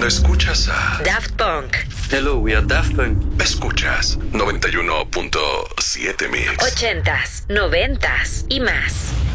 Cuando escuchas a Daft Punk. Hello, we are Daft Punk. Escuchas 91.7 Mix. 80s, 90s y más.